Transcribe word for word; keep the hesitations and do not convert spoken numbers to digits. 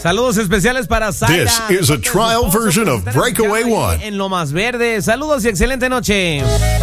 Saludos especiales para Zaira. This is a trial version of Breakaway One. En Lomas Verdes. Saludos y excelente noche.